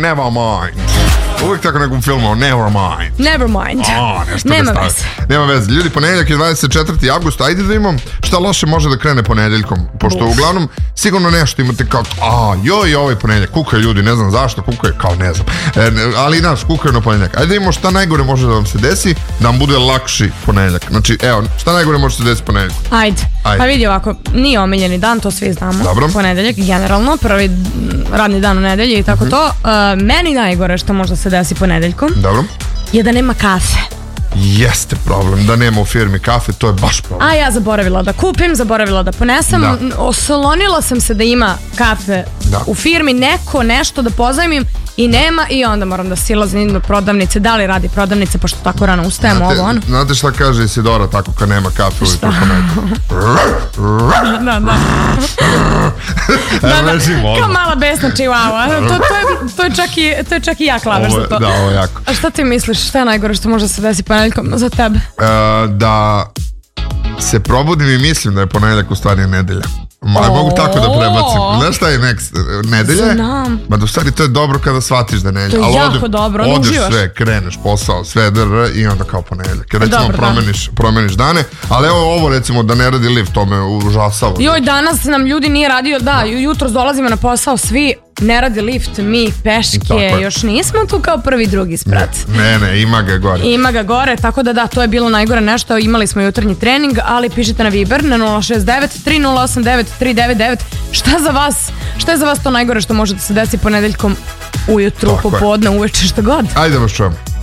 never mind. Uvijek tako nekom filmu, never mind. Never mind. Nema veze. Nema veze. Ljudi, ponedeljak je 24. avgust, ajde da imam šta loše može da krene ponedeljkom, pošto uglavnom sigurno nešto imate kao, joj, ovaj ponedeljak, kukaju ljudi, ne znam zašto, kukaju, kao ne znam, ali nas kukaju na ponedeljak. Ajde da imamo šta najgore može da vam se desi, da vam bude lakši ponedeljak. Znači, evo, šta najgore može se desiti ponedeljak? Ajde. Pa vidi ovako, nije omiljeni dan, to svi znamo. Dobro. Ponedeljak, generalno, prvi radni dan u nedelji i tako to. Meni najgore što možda se desi ponedeljkom je da nema kafe. Jeste problem, da nema u firmi kafe, to je baš problem. A ja zaboravila da kupim, zaboravila da ponesem, oslonila sam se da ima kafe u firmi, nešto da pozajmim i nema, i onda moram da silazim do prodavnice, da li radi prodavnice, pošto tako rano ustajemo, ovo ono. Znate šta kaže Isidora tako kad nema kafe uvijek preko kao mala besna čivava. To je čak i jak laver za to. Da, ovo je jako. A šta ti misliš, šta je najgore što može se desiti ponedeljkom za tebe? Da se probudim i mislim da je ponedeljak u stvari nedelja. Mogu tako da prebacim. Znaš šta je nedelja? Znam. Ma da u stvari to je dobro kada shvatiš da je nedelja. To je jako dobro, ne odeš uživaš. sve, kreneš posao, sve i onda kao ponedeljak. Recimo promeniš dane, ali evo ovo recimo da ne radi lift, to me užasava. Joj, danas nam ljudi nije radio, jutro dolazimo na posao svi, ne radi lift, mi peške, još nismo tu kao prvi, drugi sprat. Ne, ima ga gore. Ima ga gore, tako da, to je bilo najgore nešto, imali smo jutarnji trening, ali pišite na Viber na 069 3089 399, šta je za vas to najgore što može da se desi ponedeljkom ujutru, popodne, uveče, šta god? Ajde vas čujem.